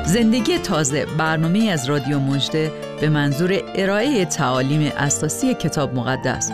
زندگی تازه، برنامه از رادیو مژده به منظور ارائه تعالیم اساسی کتاب مقدس.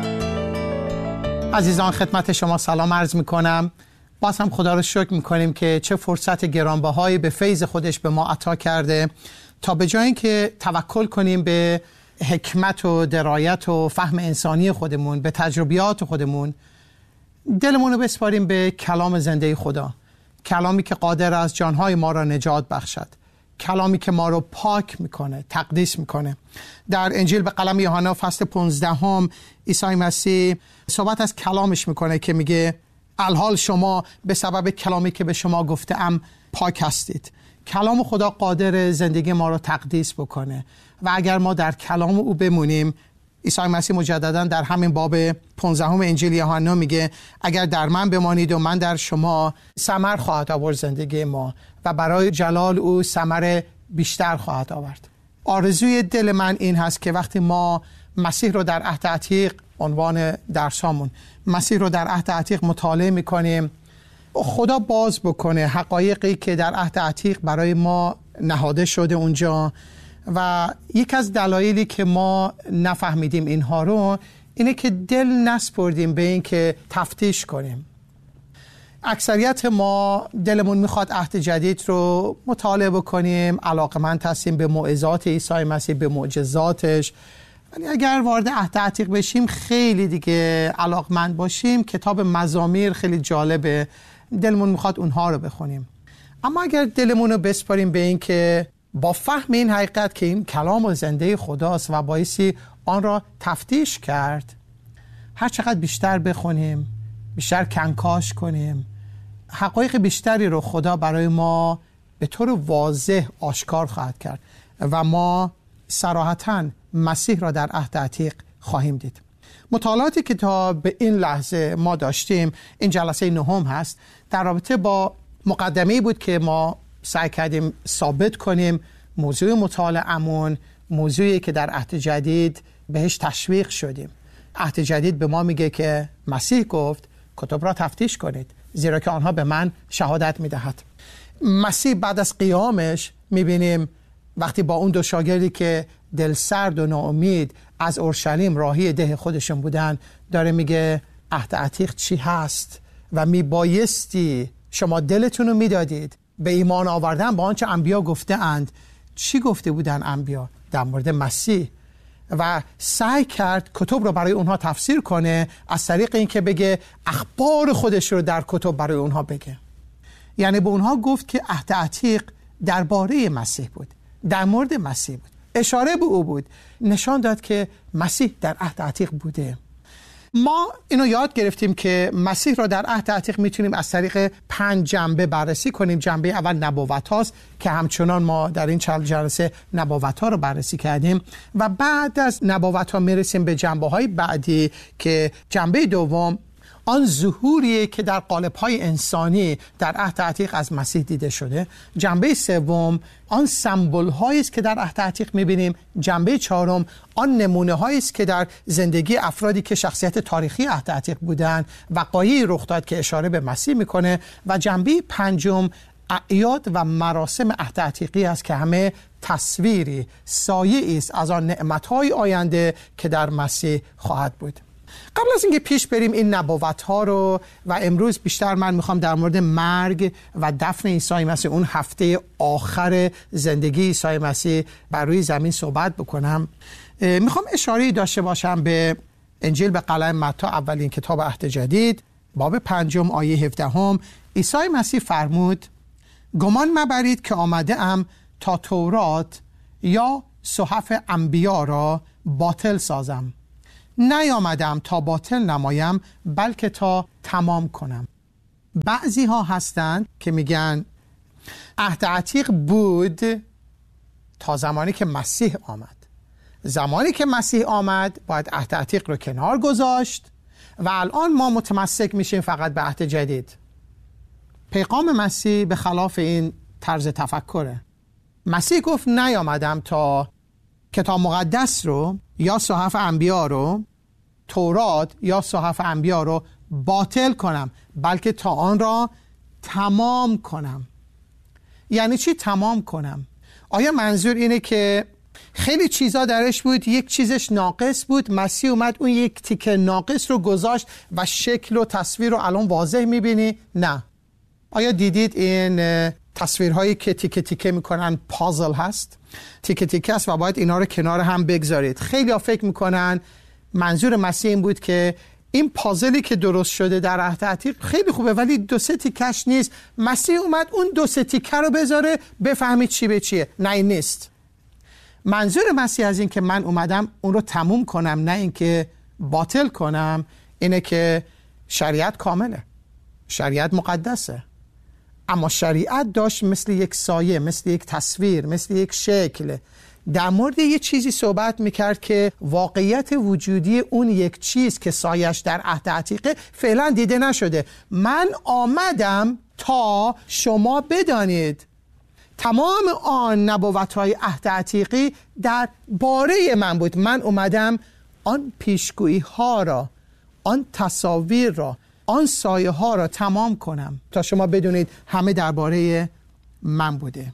عزیزان خدمت شما سلام عرض میکنم. باز هم خدا رو شکر میکنیم که چه فرصت گرانبهایی به فیض خودش به ما عطا کرده تا به جای اینکه توکل کنیم به حکمت و درایت و فهم انسانی خودمون، به تجربیات خودمون، دلمون رو بسپاریم به کلام زنده خدا، کلامی که قادر است جانهای ما را نجات بخشد، کلامی که ما رو پاک میکنه، تقدیس میکنه. در انجیل به قلم یوحنا فصل 15 عیسی مسیح صحبت از کلامش میکنه که میگه الحال شما به سبب کلامی که به شما گفتم پاک هستید. کلام خدا قادر زندگی ما رو تقدیس بکنه و اگر ما در کلام او بمونیم، عیسی مسیح مجددا در همین باب 15 انجیل یوحنا میگه اگر در من بمانید و من در شما، ثمر خواهد آورد زندگی ما و برای جلال او ثمر بیشتر خواهد آورد. آرزوی دل من این هست که وقتی ما مسیح رو در عهد عتیق، عنوان درسامون مسیح رو در عهد عتیق مطالعه میکنیم، خدا باز بکنه حقایقی که در عهد عتیق برای ما نهاده شده اونجا. و یک از دلایلی که ما نفهمیدیم اینها رو اینه که دل نسپردیم به این که تفتیش کنیم. اکثریت ما دلمون میخواد عهد جدید رو مطالعه بکنیم، علاقمند هستیم به موعظات عیسی مسیح، به معجزاتش، ولی اگر وارد عهد عتیق بشیم خیلی دیگه علاقمند باشیم، کتاب مزامیر خیلی جالبه، دلمون میخواد اونها رو بخونیم. اما اگر دلمون رو بسپاریم به این که با فهم این حقیقت که این کلام زنده خداست و بایستی آن را تفتیش کرد، هر چقدر بیشتر بخونیم، بیشتر کنکاش کنیم، حقایق بیشتری رو خدا برای ما به طور واضح آشکار خواهد کرد و ما صراحتاً مسیح را در عهد عتیق خواهیم دید. مطالعاتی که تا به این لحظه ما داشتیم، این جلسه 9 هست، در رابطه با مقدمه‌ای بود که ما سعی کردیم ثابت کنیم موضوع مطالعه‌مون موضوعی که در عهد جدید بهش تشویق شدیم. عهد جدید به ما میگه که مسیح گفت کتب را تفتیش کنید زیرا که آنها به من شهادت میدهد. مسیح بعد از قیامش میبینیم وقتی با اون دو شاگردی که دل سرد و ناامید از اورشلیم راهی ده خودشون بودن داره میگه عهد عتیق چی هست و میبایستی شما دلتون رو میدادید به ایمان آوردن با آنچه انبیا گفته اند. چی گفته بودن انبیا در مورد مسیح؟ و سعی کرد کتب رو برای اونها تفسیر کنه از طریق این که بگه اخبار خودش رو در کتب برای اونها بگه. یعنی به اونها گفت که عهد عتیق درباره مسیح بود، در مورد مسیح بود، اشاره به او بود، نشان داد که مسیح در عهد عتیق بوده. ما اینو یاد گرفتیم که مسیح را در عهد عتیق میتونیم از طریق 5 جنبه بررسی کنیم. جنبه اول نبوت هاست که همچنان ما در این چند جلسه نبوت ها رو بررسی کردیم و بعد از نبوت ها میرسیم به جنبه های بعدی که جنبه دوم آن ظهوریه که در قالب‌های انسانی در عهد عتیق از مسیح دیده شده. جنبه سوم آن سمبول‌هایی است که در عهد عتیق می‌بینیم. جنبه چهارم آن نمونه‌هایی است که در زندگی افرادی که شخصیت تاریخی عهد عتیق بودند وقایعی رخ داد که اشاره به مسیح می‌کنه. و جنبه پنجم اعیاد و مراسم عهد عتیقی است که همه تصویری، سایه‌ای است از آن نعمت‌های آینده که در مسیح خواهد بود. قبل از اینکه پیش بریم این نبوت‌ها رو و امروز بیشتر من میخوام در مورد مرگ و دفن عیسی مسیح، اون هفته آخر زندگی عیسی مسیح بر روی زمین صحبت بکنم. میخوام اشاره‌ای داشته باشم به انجیل به قلم متی، اولین کتاب عهد جدید، باب 5 آیه 17. عیسی مسیح فرمود گمان مبرید که آمده ام تا تورات یا صحف انبیا را باطل سازم. نیامدم تا باطل نمایم بلکه تا تمام کنم. بعضی ها هستند که میگن عهد عتیق بود تا زمانی که مسیح آمد. زمانی که مسیح آمد باید عهد عتیق رو کنار گذاشت و الان ما متمسک میشیم فقط به عهد جدید. پیغام مسیح به خلاف این طرز تفکره. مسیح گفت نیامدم تا کتاب مقدس رو یا صحف انبیا رو، تورات یا صحف انبیا رو باطل کنم بلکه تا آن را تمام کنم. یعنی چی تمام کنم؟ آیا منظور اینه که خیلی چیزا درش بود، یک چیزش ناقص بود، مسیح اومد اون یک تیکه ناقص رو گذاشت و شکل و تصویر رو الان واضح میبینی؟ نه. آیا دیدید این تصویرهایی که تیکه تیکه میکنن پازل هست؟ تیکه تیکه است و باید اینا رو کنار هم بگذارید. خیلی ها فکر میکنن منظور مسیح این بود که این پازلی که درست شده در عهد عتیق خیلی خوبه ولی 2-3 تیکش نیست. مسیح اومد اون 2-3 تیکه رو بذاره بفهمید چی به چیه. نه این نیست. منظور مسیح از این که من اومدم اون رو تموم کنم نه این که باطل کنم اینه که شریعت کامله، شریعت مقدسه، اما شریعت داشت مثل یک سایه، مثل یک تصویر، مثل یک شکل در مورد یه چیزی صحبت میکرد که واقعیت وجودی اون یک چیز که سایش در عهد عتیقه فعلا دیده نشده. من آمدم تا شما بدانید. تمام آن نبوت‌های عهد عتیقی در باره من بود. من اومدم آن پیشگویی ها را، آن تصاویر را، آن سایه ها را تمام کنم تا شما بدونید همه درباره من بوده.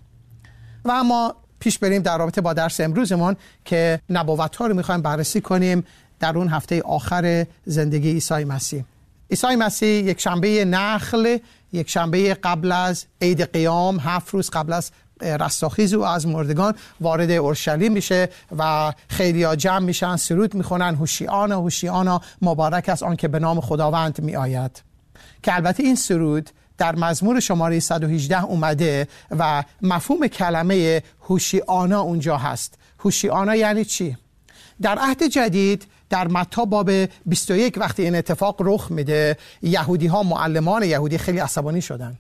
و اما پیش بریم در رابطه با درس امروزمون که نبوت ها رو میخوایم بررسی کنیم در اون هفته آخر زندگی عیسی مسیح. عیسی مسیح یک شنبه نخل، یک شنبه قبل از عید قیام، 7 روز قبل از رستاخیز او از مردگان وارد اورشلیم میشه و خیلیا جمع میشن، سرود میخونن هوشیانا هوشیانا مبارک است آن که به نام خداوند میآید. که البته این سرود در مزمور شماره 118 اومده و مفهوم کلمه هوشیانا اونجا هست. هوشیانا یعنی چی؟ در عهد جدید در متی باب 21 وقتی این اتفاق رخ میده، یهودی ها، معلمان یهودی خیلی عصبانی شدن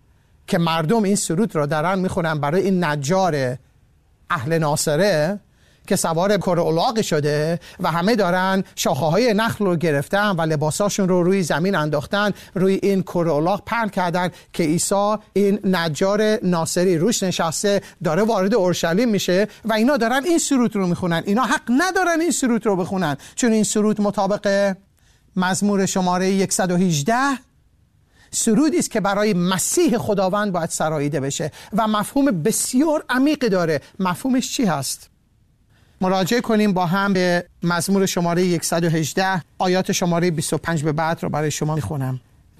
که مردم این سرود را دارن میخونن برای این نجار اهل ناصره که سوار کره الاغ شده و همه دارن شاخه های نخل رو گرفتن و لباساشون رو روی زمین انداختن، روی این کره الاغ پهن کردن که عیسی این نجار ناصری روش نشسته داره وارد اورشلیم میشه و اینا دارن این سرود رو میخونن. اینا حق ندارن این سرود رو بخونن چون این سرود مطابق مزمور شماره 118 سرودی است که برای مسیح خداوند باید سراییده بشه و مفهوم بسیار عمیقی داره. مفهومش چی هست؟ مراجعه کنیم با هم به مزمور شماره 118 آیات شماره 25 به بعد رو برای شما میخونم.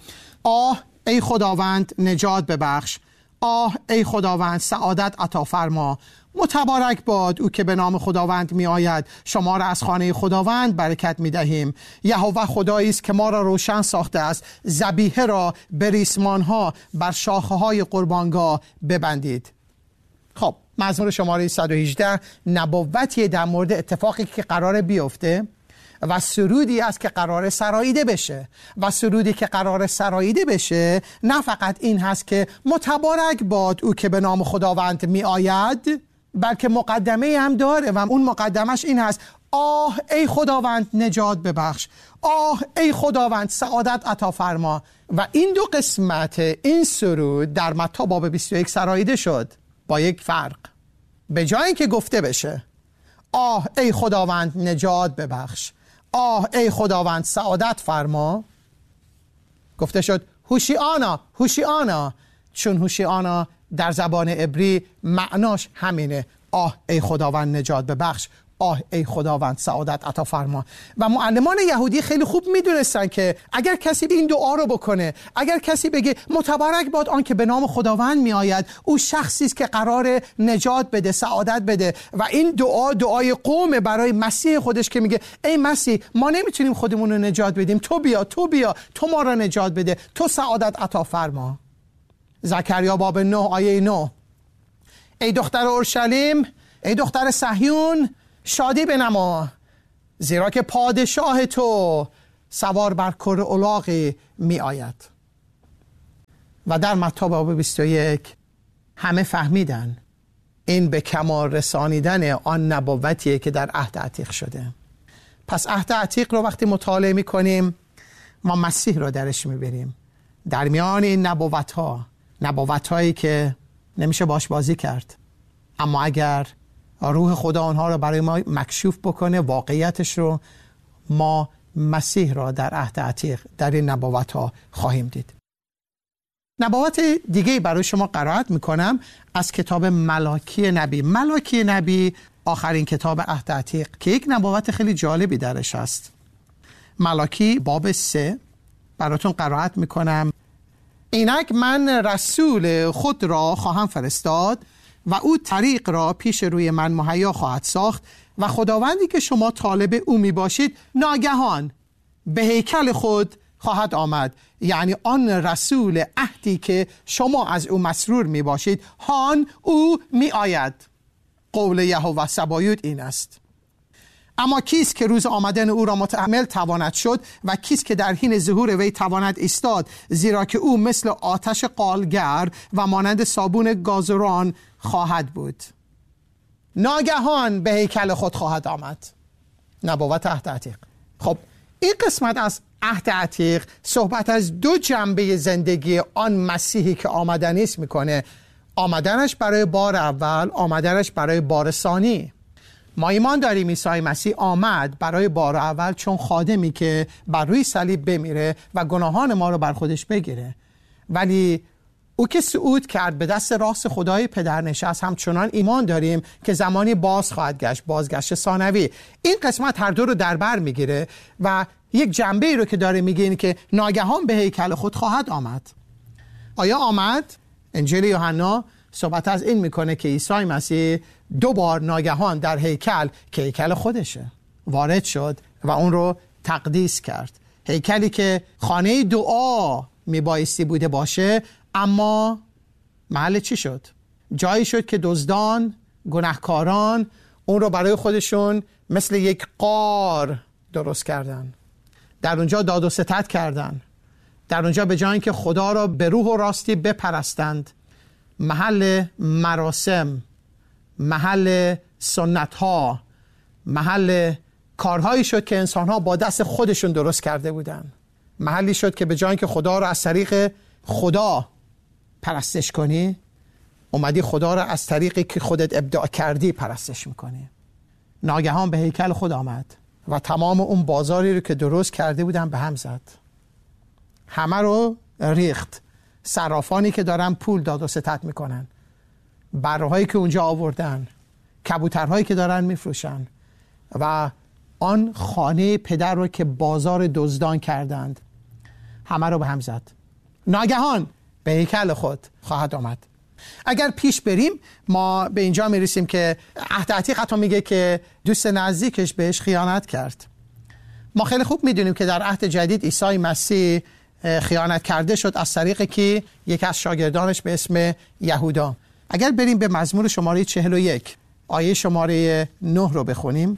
آه ای خداوند نجات ببخش، آه ای خداوند سعادت عطا فرما. متبارک باد او که به نام خداوند می آید. شما را از خانه خداوند برکت می دهیم. یهوه خدایی است که ما را روشن ساخته است. ذبیحه را به ریسمان ها بر شاخه های قربانگاه ببندید. خب مزمور شماره 118 نبوتی در مورد اتفاقی که قراره بیفته و سرودی است که قراره سراییده بشه و سرودی که قراره سراییده بشه نه فقط این هست که متبارک باد او که به نام خداوند می آید، بلکه مقدمه هم داره و اون مقدمش این هست: آه ای خداوند نجات ببخش، آه ای خداوند سعادت عطا فرما. و این دو قسمت این سرود در متی باب 21 سراییده شد با یک فرق. به جای اینکه گفته بشه آه ای خداوند نجات ببخش، آه ای خداوند سعادت فرما، گفته شد هوشیانا هوشیانا، چون هوشیانا در زبان عبری معناش همینه: آه ای خداوند نجات ببخش، آه ای خداوند سعادت عطا فرما. و معلمان یهودی خیلی خوب میدونستن که اگر کسی این دعا رو بکنه، اگر کسی بگه متبارک باد آن که به نام خداوند می آید، او شخصی است که قرار نجات بده، سعادت بده. و این دعا دعای قوم برای مسیح خودش که میگه ای مسیح ما نمیتونیم خودمون رو نجات بدیم، تو بیا تو بیا، تو ما رو نجات بده، تو سعادت عطا فرما. زکریا باب 9 آیه 9: ای دختر اورشلیم، ای دختر صهیون، شادی بنما، زیرا که پادشاه تو سوار بر کره الاغی می آید. و در متی باب 21 همه فهمیدن این به کمال رسانیدن آن نبوتیه که در عهد عتیق شده. پس عهد عتیق رو وقتی مطالعه می کنیم ما مسیح رو درش می بریم. در میان این نبوت هایی که نمیشه باش بازی کرد، اما اگر روح خدا آنها رو برای ما مکشوف بکنه، واقعیتش رو، ما مسیح را در عهد عتیق در این نبوت ها خواهیم دید. نبوت دیگه برای شما قرائت میکنم از کتاب ملاکی نبی. ملاکی نبی آخرین کتاب عهد عتیق که یک نبوت خیلی جالبی درش هست. ملاکی باب 3 براتون قرائت میکنم. اینک من رسول خود را خواهم فرستاد و او طریق را پیش روی من مهیا خواهد ساخت و خداوندی که شما طالب او می باشید ناگهان به هیکل خود خواهد آمد. یعنی آن رسول عهدی که شما از او مسرور می باشید هان او می آید. قول یهوه سبایوت این است. اما کیست که روز آمدن او را متحمل تواند شد و کیست که در حین ظهور وی تواند ایستاد؟ زیرا که او مثل آتش قالگر و مانند صابون گازران خواهد بود. ناگهان به هیکل خود خواهد آمد. نبوت عهد عتیق. خب این قسمت از عهد عتیق صحبت از دو جنبه زندگی آن مسیحی که آمدنی است میکنه. آمدنش برای بار اول، آمدنش برای بار ثانی. ما ایمان داریم عیسی مسیح آمد برای بار اول چون خادمی که بر روی صلیب بمیره و گناهان ما رو بر خودش بگیره، ولی او که صعود کرد به دست راست خدای پدر نشست، همچنان ایمان داریم که زمانی باز خواهد گشت، بازگشت ثانوی. این قسمت هر دو رو در بر میگیره و یک جنبه ای رو که داره میگه اینه که ناگهان به هیکل خود خواهد آمد. آیا آمد؟ انجیل یوحنا صحبت از این میکنه که عیسی مسیح دو بار ناگهان در هیکل که هیکل خودشه وارد شد و اون رو تقدیس کرد. هیکلی که خانه دعا میبایستی بوده باشه، اما محل چی شد؟ جایی شد که دزدان، گناهکاران اون رو برای خودشون مثل یک غار درست کردن. در اونجا داد و ستد کردن. در اونجا به جای اینکه خدا را به روح و راستی بپرستند، محل مراسم، محل سنت ها، محل کارهایی شد که انسان ها با دست خودشون درست کرده بودن. محلی شد که به جای اینکه خدا را از طریق خدا پرستش کنی، اومدی خدا را از طریقی که خودت ابداع کردی پرستش میکنی. ناگهان به هیکل خود آمد و تمام اون بازاری رو که درست کرده بودن به هم زد. همه رو ریخت. صرافانی که دارن پول داد و ستد میکنن، برهایی که اونجا آوردن، کبوترهایی که دارن میفروشن و آن خانه پدر رو که بازار دزدان کردند، همه رو به هم زد. ناگهان به هیکل خود خواهد آمد. اگر پیش بریم ما به اینجا میرسیم که عهد عتیق حتی میگه که دوست نزدیکش بهش خیانت کرد. ما خیلی خوب میدونیم که در عهد جدید عیسی مسیح خیانت کرده شد از طریق که یک از شاگردانش به اسم یهودا. اگر بریم به مزمور شماره 41 آیه شماره 9 رو بخونیم.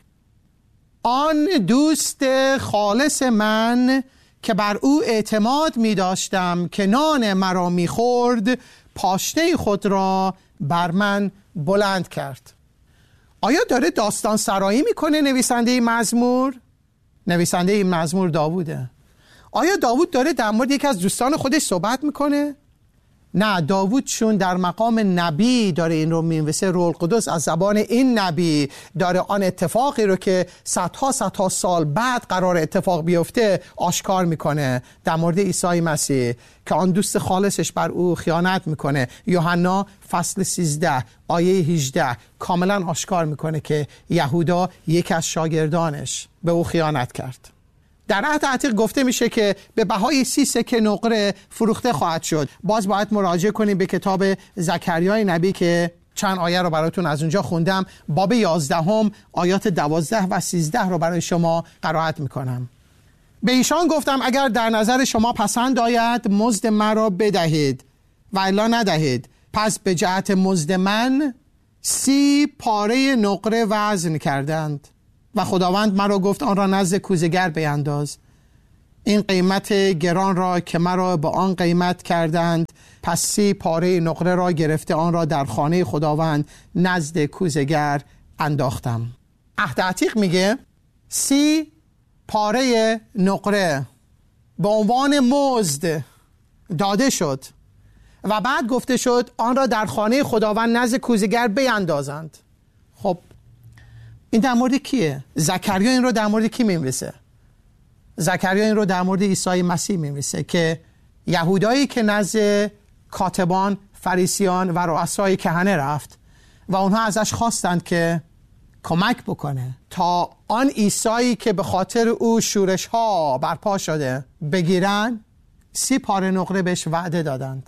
آن دوست خالص من که بر او اعتماد می داشتم که نان مرا می خورد، پاشنه خود را بر من بلند کرد. آیا داره داستان سرایی میکنه نویسنده این مزمور؟ نویسنده این مزمور داووده. آیا داوود داره در مورد یک از دوستان خودش صحبت میکنه؟ نه، داوود چون در مقام نبی داره این رو می‌نویسه، روح القدس از زبان این نبی داره آن اتفاقی رو که صدها سال بعد قرار اتفاق بیفته آشکار میکنه در مورد عیسی مسیح که آن دوست خالصش بر او خیانت میکنه. یوحنا فصل 13 آیه 18 کاملا آشکار میکنه که یهودا یک از شاگردانش به او خیانت کرد. در عهد عتیق گفته میشه که به بهای 30 سکه نقره فروخته خواهد شد. باز باید مراجعه کنیم به کتاب زکریای نبی که چند آیه رو براتون از اونجا خوندم. باب 11 آیات 12 و 13 رو برای شما قرائت میکنم. به ایشان گفتم اگر در نظر شما پسند آید مزد مرا بدهید و الا ندهید. پس به جهت مزد من 30 پاره نقره وزن کردند و خداوند مرا گفت آن را نزد کوزه‌گر بینداز. این قیمت گران را که مرا به آن قیمت کردند، پس 30 پاره نقره را گرفته آن را در خانه خداوند نزد کوزه‌گر انداختم. عهد عتیق میگه 30 پاره نقره به عنوان مزد داده شد و بعد گفته شد آن را در خانه خداوند نزد کوزه‌گر بیندازند. خب این در مورد کیه؟ زکریا این رو در مورد کی می‌نویسه؟ زکریا این رو در مورد عیسی مسیح می‌نویسه که یهودایی که نزد کاتبان، فریسیان و رؤسای کهنه رفت و اونها ازش خواستند که کمک بکنه تا آن عیسایی که به خاطر او شورش ها برپا شده بگیرن. 30 پاره نقره بهش وعده دادند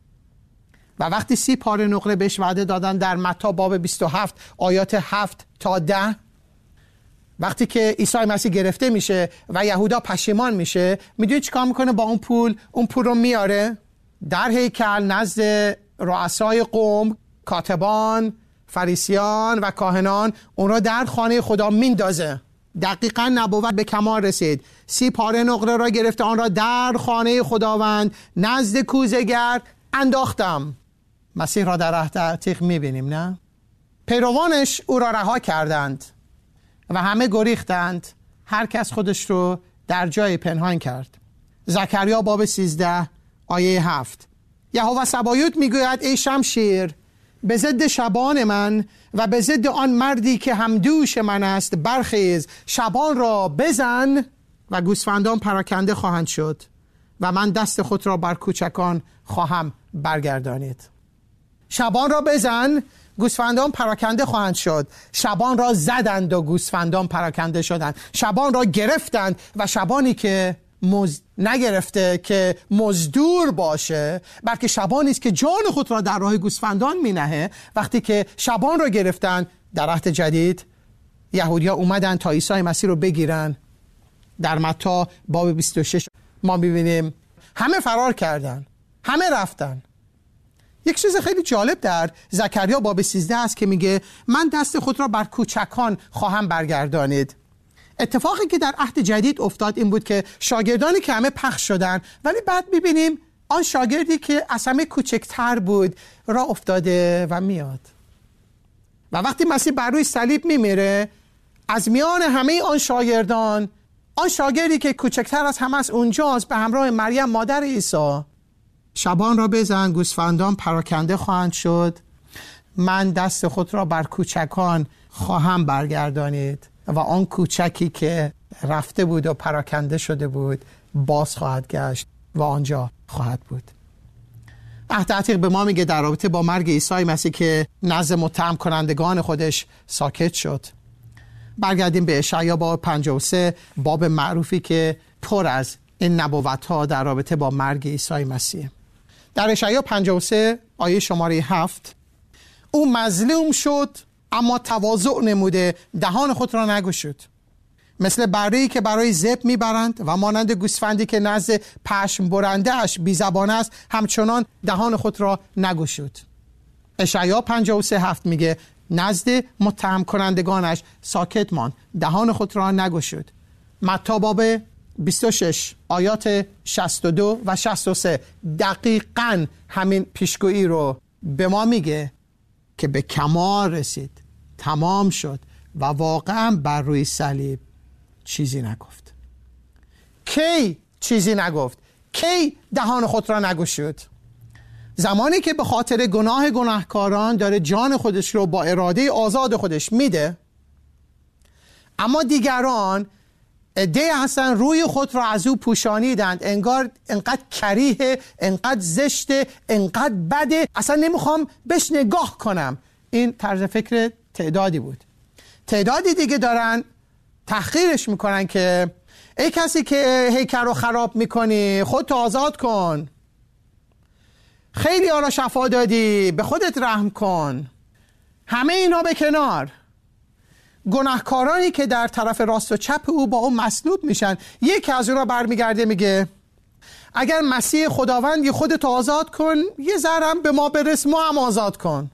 و وقتی 30 پاره نقره بهش وعده دادند در متی باب 27 آیات 7 تا 10، وقتی که عیسی مسیح گرفته میشه و یهودا پشیمان میشه، میدونید چیکار میکنه با اون پول رو میاره در هیکل نزد رؤسای قوم، کاتبان، فریسیان و کاهنان، اون را در خانه خدا میندازه. دقیقاً نبوت به کمال رسید. 30 پاره نقره را گرفته، آن را در خانه خداوند نزد کوزه‌گر انداختم. مسیح را در عهد عتیق میبینیم، نه؟ پیروانش او را رها کردند و همه گریختند، هر کس خودش رو در جای پنهان کرد. زکریا باب 13 آیه 7: یهوه سبایوت میگوید ای شمشیر، به ضد شبان من و به ضد آن مردی که همدوش من است برخیز، شبان را بزن و گوسفندان پراکنده خواهند شد و من دست خود را بر کوچکان خواهم برگردانید. شبان را بزن، گوسفندان پراکنده خواهند شد. شبان را زدند و گوسفندان پراکنده شدند. شبان را گرفتند و شبانی که نگرفته که مزدور باشه، بلکه شبانی است که جان خود را در راه گوسفندان می نهه. وقتی که شبان را گرفتن در عهد جدید، یهودیا اومدن تا عیسی مسیح رو بگیرن. در متی باب 26 ما می‌بینیم همه فرار کردن، همه رفتن. یک چیز خیلی جالب در زکریا باب 13 است که میگه من دست خود را بر کوچکان خواهم برگردانید. اتفاقی که در عهد جدید افتاد این بود که شاگردانی که همه پخش شدن، ولی بعد میبینیم آن شاگردی که از همه کوچکتر بود راه افتاده و میاد. و وقتی مسیح بر روی صلیب میمیره، از میان همه آن شاگردان، آن شاگردی که کوچکتر از همه از اونجاست به همراه مریم مادر عیسی، شبان را بزن، گوسفندان پراکنده خواهند شد، من دست خود را بر کوچکان خواهم برگردانید و آن کوچکی که رفته بود و پراکنده شده بود باز خواهد گشت و آنجا خواهد بود. عهد عتیق به ما میگه در رابطه با مرگ عیسی مسیح که نزد متهم کنندگان خودش ساکت شد. برگردیم به اشعیا باب 53، باب معروفی که پر از این نبوت‌ها در رابطه با مرگ عیسی مسیح. در اشعیا 53 آیه شماره 7: او مظلوم شد اما تواضع نموده، دهان خود را نگشود. مثل بره‌ای که برای ذبح میبرند و مانند گوسفندی که نزد پشم برنده اش بی زبان است، همچنان دهان خود را نگشود. اشعیا 53:7 میگه نزد متهم کنندگانش ساکت ماند، دهان خود را نگشود. متی باب 26 آیات 62 و 63 دقیقاً همین پیشگویی رو به ما میگه که به کمال رسید، تمام شد و واقعاً بر روی صلیب چیزی نگفت. کی چیزی نگفت؟ کی دهان خود را نگشود؟ زمانی که به خاطر گناه گناهکاران داره جان خودش رو با اراده آزاد خودش میده، اما دیگران عده هستن روی خود را از او پوشانیدند، انگار انقدر کریه، انقدر زشته، انقدر بده، اصلا نمیخوام بهش نگاه کنم. این طرز فکر تعدادی بود. تعدادی دیگه دارن تحقیرش میکنن که ای کسی که هیکل رو خراب میکنی خودت آزاد کن، خیلی ها را شفا دادی به خودت رحم کن. همه اینها به کنار، گناهکارانی که در طرف راست و چپ او با اون مصلوب میشن، یکی از اون را برمیگرده میگه اگر مسیح خداوندی خودت آزاد کن، یه ذرم به ما برس، ما هم آزاد کن.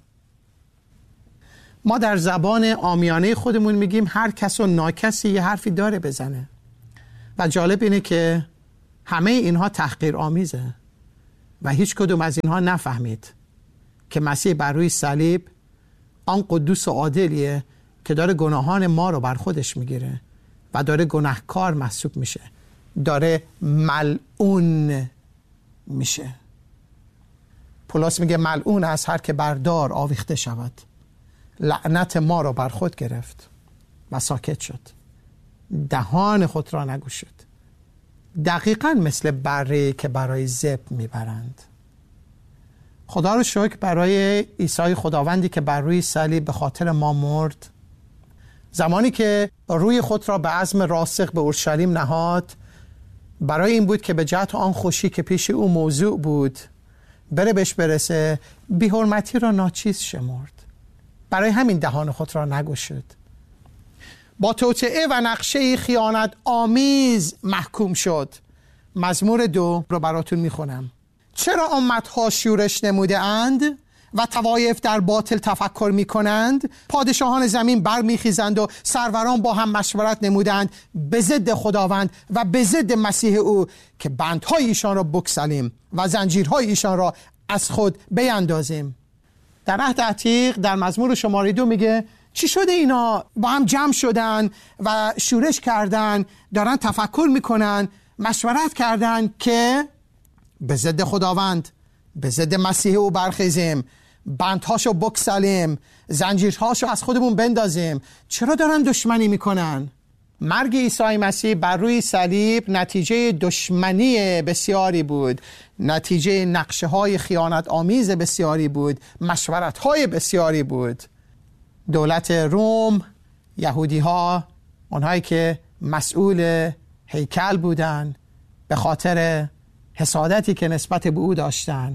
ما در زبان عامیانه خودمون میگیم هر کس و ناکسی یه حرفی داره بزنه و جالب اینه که همه اینها تحقیر آمیزه و هیچ کدوم از اینها نفهمید که مسیح بر روی صلیب آن قدوس و عادلیه که داره گناهان ما رو بر خودش میگیره و داره گناهکار محسوب میشه، داره ملعون میشه. پولس میگه ملعون از هر که بر دار آویخته شود. لعنت ما رو بر خود گرفت و ساکت شد، دهان خود را نگشود. دقیقاً مثل بره که برای ذبح میبرند. خدا رو شکر برای عیسی خداوندی که بر روی صلیب به خاطر ما مرد. زمانی که روی خود را به عزم راسخ به اورشلیم نهاد، برای این بود که به جهت آن خوشی که پیش او موضوع بود بهش برسه، بی‌حرمتی را ناچیز شمرد. برای همین دهان خود را نگشود. با توطئه و نقشه خیانت آمیز محکوم شد. مزمور 2 رو براتون میخونم. چرا امتها شورش نموده اند و طوایف در باطل تفکر میکنند؟ پادشاهان زمین برمیخیزند و سروران با هم مشورت نمودند به ضد خداوند و به ضد مسیح او که بندهای ایشان را بگسلیم و زنجیرهای ایشان را از خود بیندازیم. در عهد عتیق در مزمور شماره 2 میگه چی شده اینا با هم جمع شدن و شورش کردن، دارن تفکر میکنن، مشورت کردن که به ضد خداوند، به ضد مسیح او برخیزیم، بندهاشو بکسلیم، زنجیرهاشو از خودمون بندازیم. چرا دارن دشمنی میکنن؟ مرگ عیسی مسیح بر روی صلیب نتیجه دشمنی بسیاری بود، نتیجه نقشه های خیانت آمیز بسیاری بود، مشورت های بسیاری بود. دولت روم، یهودی ها، اونهایی که مسئول هیکل بودن، به خاطر حسادتی که نسبت به او داشتن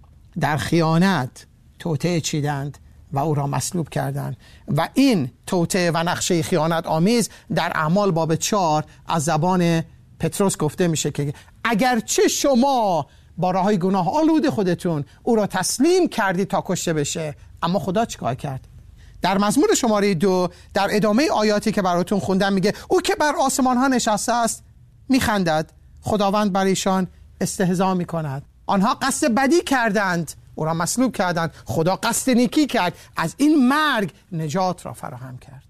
در خیانت توطئه چیدند و او را مصلوب کردند. و این توطئه و نقشه خیانت آمیز در اعمال باب 4 از زبان پتروس گفته میشه که اگرچه شما با راههای گناه آلود خودتون او را تسلیم کردید تا کشته بشه، اما خدا چیکار کرد؟ در مزمور شماره 2 در ادامه آیاتی که براتون خوندم میگه او که بر آسمان ها نشسته است میخندد، خداوند بر ایشان استهزا میکند. آنها قصد بدی کردند، او را مصلوب کردند، خدا قصد نیکی کرد، از این مرگ نجات را فراهم کرد.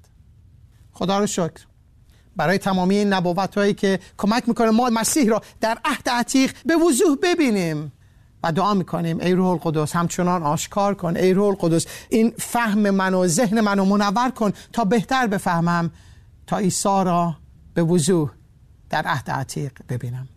خدا رو شکر برای تمامی این نبوت‌هایی که کمک میکنه ما مسیح را در عهد عتیق به وضوح ببینیم و دعا میکنیم ای روح القدس همچنان آشکار کن، ای روح القدس این فهم من و ذهن منو منور کن تا بهتر بفهمم، تا عیسی را به وضوح در عهد عتیق ببینم.